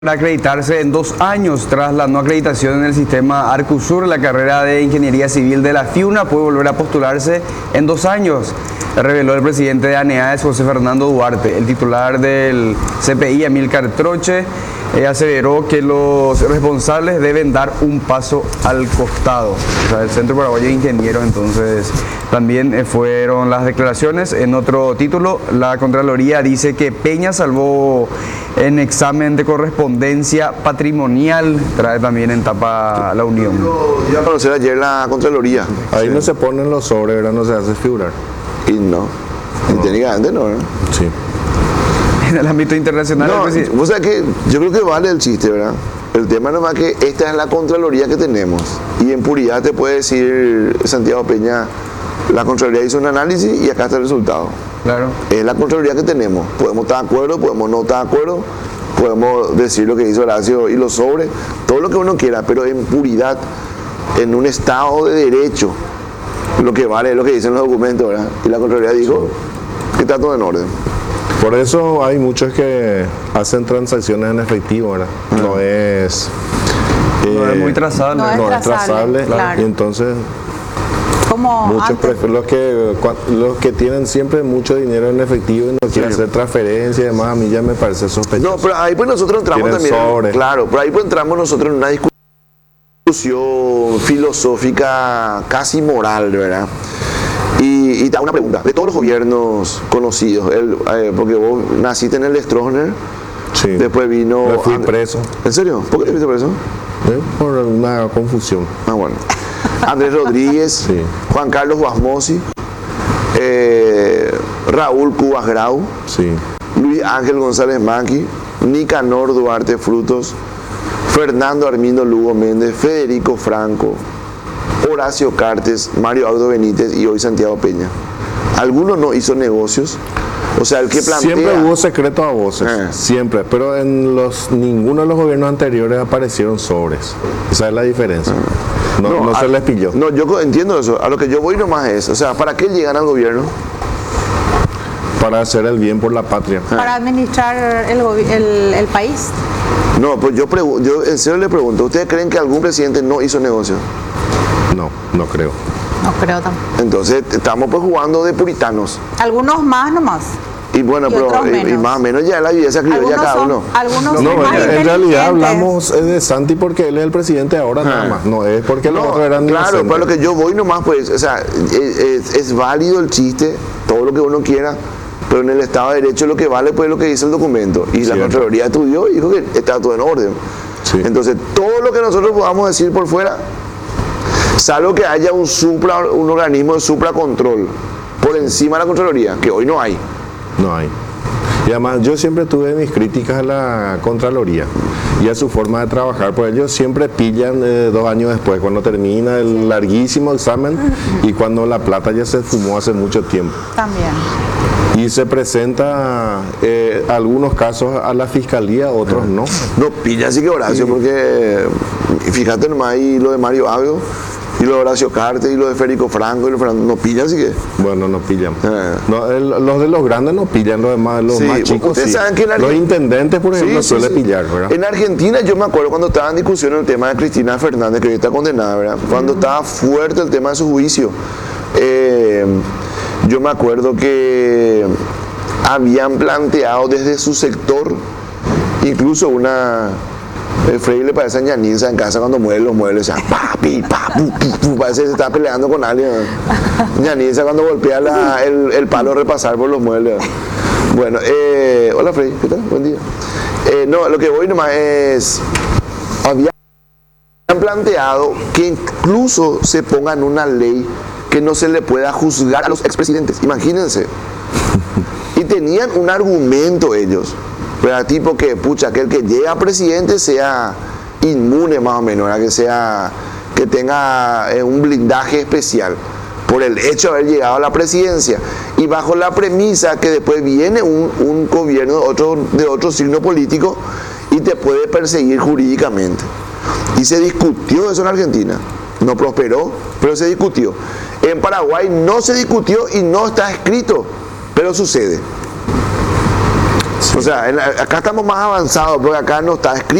Para acreditarse en 2 años tras la no acreditación en el sistema Arcusur, la carrera de Ingeniería Civil de la FIUNA puede volver a postularse en 2 años, reveló el presidente de ANEAES, José Fernando Duarte. El titular del CPI, Amílcar Troche, aseveró que los responsables deben dar un paso al costado. O sea, el Centro Paraguayo de Ingenieros, entonces, también fueron las declaraciones. En otro título, la Contraloría dice que Peña salvó en examen de correspondencia patrimonial, trae también en tapa La Unión. Yo a conocer ayer la Contraloría. Ahí no se ponen los sobres, ¿verdad? No se hace figurar. Y no. Y técnicamente no, ¿verdad? Sí. En el ámbito internacional, no, o sea que yo creo que vale el chiste, ¿verdad? El tema nomás que esta es la Contraloría que tenemos. Y en puridad te puede decir Santiago Peña, la Contraloría hizo un análisis y acá está el resultado. Claro. Es la Contraloría que tenemos. Podemos estar de acuerdo, podemos no estar de acuerdo, podemos decir lo que hizo Horacio y los sobres, todo lo que uno quiera, pero en puridad, en un estado de derecho, lo que vale es lo que dicen los documentos, ¿verdad? Y la Contraloría dijo que está todo en orden. Por eso hay muchos que hacen transacciones en efectivo, ¿verdad? No es muy trazable. No es trazable, claro. Y entonces como muchos los que tienen siempre mucho dinero en efectivo y no quieren hacer transferencias y demás, a mí ya me parece sospechoso. No, pero ahí pues nosotros entramos Tienen también. sobres. Claro, pero ahí pues entramos nosotros en una discusión filosófica casi moral, ¿verdad? Y te hago una pregunta, de todos los gobiernos conocidos, porque vos naciste en el Stroessner, Sí. después vino... Me fui preso. ¿En serio? ¿Por qué te fuiste preso? Por una confusión. Ah, bueno. Andrés Rodríguez, Sí. Juan Carlos Guasmosi, Raúl Cubas Grau, Sí. Luis Ángel González Maqui, Nicanor Duarte Frutos, Fernando Armindo Lugo Méndez, Federico Franco, Horacio Cartes, Mario Audo Benítez y hoy Santiago Peña. Alguno no hizo negocios. O sea, el que plantea... Siempre hubo secretos a voces, siempre, pero en ninguno de los gobiernos anteriores aparecieron sobres. Esa es la diferencia. No se les pilló. No, yo entiendo eso. A lo que yo voy nomás es, o sea, ¿para qué llegan al gobierno? Para hacer el bien por la patria. para administrar el país. No, pues yo en serio le pregunto, ¿ustedes creen que algún presidente no hizo negocio? No creo. No creo tampoco. Entonces, estamos pues jugando de puritanos. Algunos más nomás. Y bueno, Y pero otros menos. más o menos ya la vida se escribió ya cada uno. Algunos No, son más en realidad inteligentes. hablamos de Santi porque él es el presidente ahora nada más. No es porque los otros eran claro, inocentes. para lo que yo voy nomás, pues, o sea, es válido el chiste, todo lo que uno quiera, pero en el Estado de Derecho lo que vale pues es lo que dice el documento. Y la Contraloría estudió y dijo que está todo en orden. Sí. Entonces, todo lo que nosotros podamos decir por fuera, salvo que haya un organismo de supracontrol por encima de la Contraloría, que hoy no hay. No hay. Y además yo siempre tuve mis críticas a la Contraloría y a su forma de trabajar, pues ellos siempre pillan 2 años después, cuando termina el larguísimo examen y cuando la plata ya se fumó hace mucho tiempo. También. Y se presenta algunos casos a la fiscalía, otros no. No pilla así que Horacio, porque fíjate nomás ahí lo de Mario Avio y lo de Horacio Cartes y lo de Federico Franco y lo de Fernando, no pilla así que... Bueno, no pillan. No, los de los grandes no pillan, los más chicos ustedes sí. saben que Los intendentes, por ejemplo, suele sí. pillar, ¿verdad? En Argentina yo me acuerdo cuando estaba en discusión el tema de Cristina Fernández, que hoy está condenada, ¿verdad? Cuando estaba fuerte el tema de su juicio. Yo me acuerdo que habían planteado desde su sector, incluso Freddy le parece a Ñaniza en casa cuando mueve los muebles, o sea, parece que se está peleando con alguien. Ñaniza cuando golpea el palo a repasar por los muebles. Bueno, hola Freddy, ¿qué tal? Buen día. No, lo que voy nomás es, habían planteado que incluso se ponga en una ley que no se le pueda juzgar a los expresidentes, imagínense. Y tenían un argumento ellos, ¿verdad? Tipo que, pucha, que el que llega a presidente sea inmune más o menos, ¿verdad? Que tenga un blindaje especial por el hecho de haber llegado a la presidencia y bajo la premisa que después viene un gobierno de otro signo político y te puede perseguir jurídicamente. Y se discutió eso en Argentina, no prosperó, pero se discutió. En Paraguay no se discutió y no está escrito, pero sucede. O sea, acá estamos más avanzados, porque acá no está escrito.